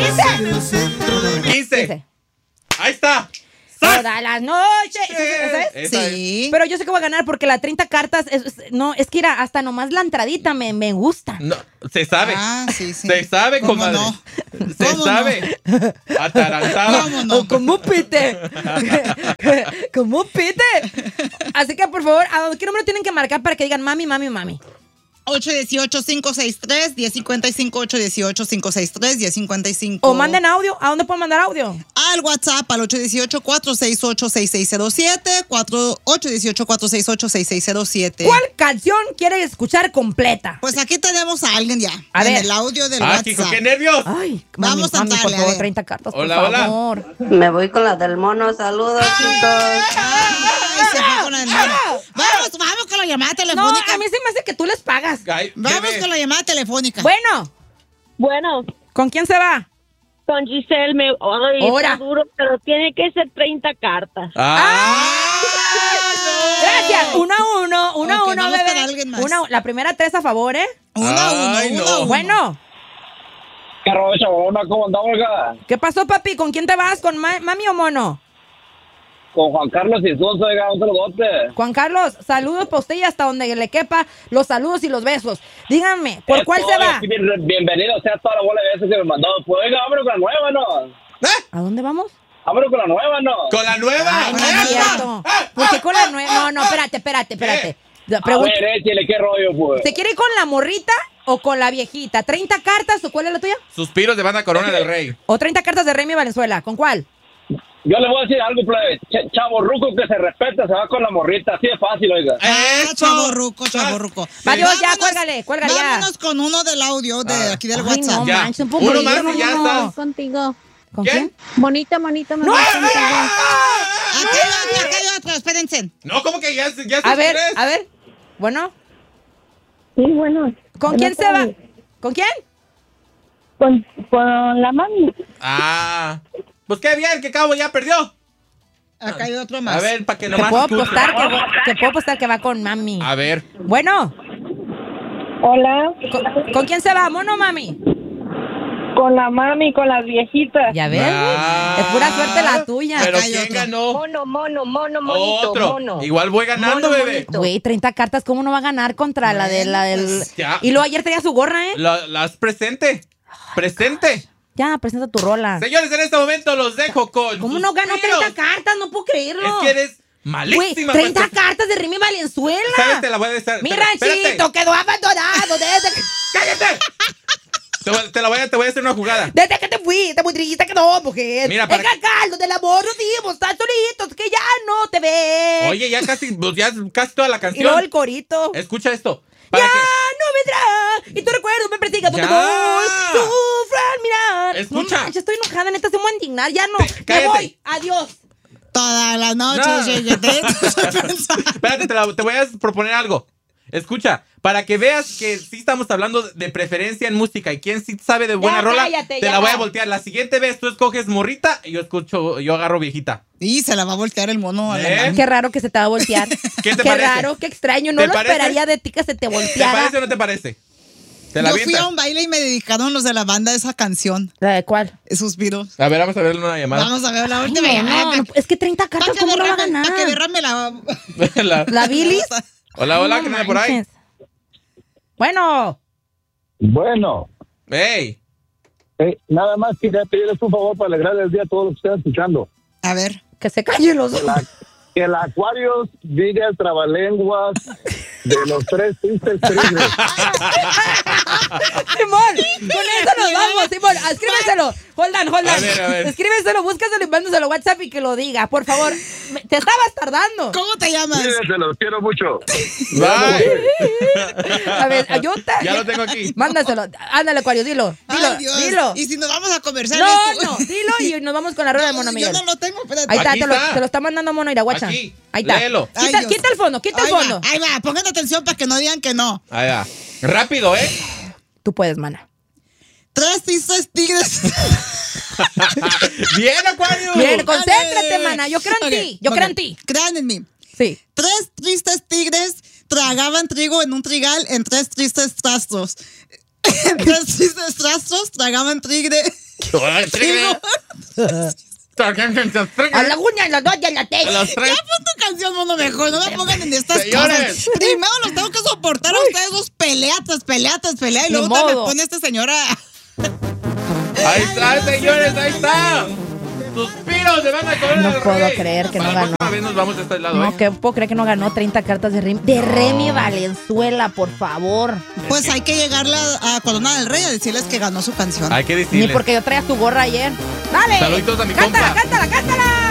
15. Ahí está. Todas las noches. ¿Sabes? Sí. Pero yo sé que voy a ganar porque la 30 cartas, no, es que era hasta nomás la entradita me gusta. No, se sabe. Sí. Se sabe, ¿Cómo comadre. no? Se ¿Cómo sabe. Atarantado. ¿Cómo no? Como pite. Como pite. Así que, por favor, ¿a qué número tienen que marcar para que digan mami, mami, mami? 818-563-1055, 818-563-1055. O manden audio. ¿A dónde pueden mandar audio? Al WhatsApp al 818-468-6607, 818-468-6607. ¿Cuál canción quieres escuchar completa? Pues aquí tenemos a alguien ya. A en ver. el audio del Chico, WhatsApp. qué nervios. Ay, Vamos a mami, por darle, a favor, ver. 30 cartas, por Hola, hola. favor. Me voy con la del mono. Saludos, chicos. Ay, se fue con el mono. Vamos con la llamada No, telefónica. a mí se me hace que tú les pagas. Ay, Vamos bebé. con la llamada telefónica. Bueno, Bueno, ¿con quién se va? con Giselle Ahora. está duro, pero tiene que ser 30 cartas. Gracias. 1-1, 1-1, Ok, vamos bebé. con alguien más. La primera 3 a favor, ¿eh? Uno a Ay, uno. no. Bueno, ¿Qué rollo, chabona? ¿Cómo andamos, oiga? ¿qué pasó, papi? ¿Con quién te vas? ¿Con mami o mono? Con Juan Carlos y Sosa, oiga, un saludote. Juan Carlos, saludos para usted y hasta donde le quepa los saludos y los besos. Díganme, ¿por cuál se va? Bienvenido sea toda la bola de besos que me mandó. Pues, oiga, vámonos con la nueva, ¿no? ¿A dónde vamos? Vámonos con la nueva, ¿no? Con la nueva. Ay, no es cierto. ¿Por qué con la nueva? No, espérate. A ver, échale, ¿qué rollo, pues? ¿Se quiere ir con la morrita o con la viejita? ¿30 cartas o cuál es la tuya? Suspiros de banda Corona del Rey. ¿O 30 cartas de Remy Valenzuela? ¿Con cuál? Yo le voy a decir algo, plebe. Chavo ruco que se respeta, se va con la morrita. Así de fácil, oiga. Chavo ruco. Adiós, ya, Vámonos- cuélgale ya. Vámonos con uno del audio de aquí del Ay, WhatsApp. no Ya. manches, un poco Uno brillo, más y ya estás. Contigo. ¿Con ¿Quién? quién? Bonito, me voy contigo. Acá hay otro, espérense. No, como que ya A ver. Bueno, Sí, bueno. ¿con quién se va? ¿Con quién? Con la mami. Pues qué bien, que Cabo ya perdió. Acá hay otro más. A ver, para que Te nomás puedo escuche. apostar que va con mami. A ver. Bueno, Hola. ¿con quién se va? ¿Mono o mami? Con la mami, con las viejitas. Ya ves, es pura suerte la tuya. Pero Acá hay ¿quién otro. ganó? Monito, Otro. mono. Igual voy ganando, Mono, bebé. monito. Güey, 30 cartas, ¿cómo no va a ganar contra la del... Pues, ya. Y luego ayer tenía su gorra, ¿eh? Las presente. Presente. Ya, presenta tu rola. Señores, en este momento los dejo con. ¿Cómo no ganó Suspiros. 30 cartas? No puedo creerlo. Es que eres Güey, malísima. 30 pues. cartas de Remy Valenzuela. ¿Sabes? Te la voy a decir. Mi Espérate. ranchito quedó abandonado desde que... ¡Cállate! Te voy a hacer una jugada. Desde que te fuiste, muy triste quedó, mujer. Mira, el para- caldo del amor nos dimos tan solitos que ya no te ve. Oye, ya casi toda la Y canción. luego el corito. Escucha esto. Ya Para que- no vendrá y tu recuerdo me persiga donde Ya. voy. Sufro al mirar. Escucha. No manches, estoy enojada, neta, se me voy a indignar. Ya no, me Cállate. voy. Adiós. Toda la noche No. llegué de Espérate, te voy a proponer algo. Escucha, para que veas que sí estamos hablando de preferencia en música y quién sí sabe de buena rola, cállate, te ya. la voy a voltear. La siguiente vez tú escoges morrita y yo agarro viejita. Y se la va a voltear el mono a la ¿Eh? mami. Qué raro que se te va a voltear. ¿Qué te Qué parece? raro, qué extraño. No ¿Te lo parece? esperaría de ti que se te ¿Te volteara. parece o no te parece? ¿Te la Yo fui avientas? a un baile y me dedicaron los de la banda esa canción. ¿La de cuál? Suspiros. A ver, vamos a verle una llamada. Vamos a ver la última No, llamada. no, es que 30 cartas, ¿cómo no va a ganar? Para que derrame la... ¿La bilis? Hola, No ¿quién anda por ahí? manches. Bueno. Bueno, ¡Ey! nada más quería pedirles un favor para alegrarles el día a todos los que están escuchando. A ver. Que se callen los dos. Que el Aquarius diga el trabalenguas de los tres tristes tigres. Simón, con eso nos vamos, Simón. Escríbeselo. Holdan. A ver. Escríbeselo, búscaselo y mándaselo a WhatsApp y que lo diga. Por favor, te estabas tardando. ¿Cómo te llamas? Cuídense, los quiero mucho. Bye. A ver, ayuda. Ya lo tengo aquí. Mándaselo. Ándale, Acuario, dilo. Ay, Dios. Dilo. Y si nos vamos a conversar No, dilo y nos vamos con la rueda de Mono Miguel. Yo no lo tengo, espérate. Ahí está, Aquí está. te lo está mandando Mono Iraguacha. Aquí, Ahí está. léelo. Ay, Quita, Dios. quita el fondo, quita el Ahí fondo. va, ahí va. Pongan atención para que no digan que no. Ahí va. Rápido, ¿eh? Tú puedes, mana. Tres tristes tigres. Bien, Acuario. Bien, concéntrate, Dale. mana. Yo creo en Ok, ti. Yo ok. creo en ti. Crean en mí. Sí. Tres tristes tigres tragaban trigo en un trigal en tres tristes trastos. Tres tristes rastros tragaban tigre. A la una, a las dos y a las tres. A las tres. Ya pon tu canción, mono, mejor. No me pongan en estas Señores. cosas. Primero los tengo que soportar a ustedes dos peleatas. Y Ni luego me modo. pone esta señora. Ahí está, señores, ahí está. Suspiros de Banda Corona No del puedo Rey. creer que Para no la ganó. próxima vez nos vamos de este lado, No, que puedo creer que no ganó 30 cartas de Remy. De Remy Valenzuela, por favor. Pues hay que llegarle a Corona del Rey a decirles que ganó su canción. Hay que Ni decirles. porque yo traía tu gorra ayer. ¡Dale! Saluditos a mi ¡Cántala, compa. cántala, cántala!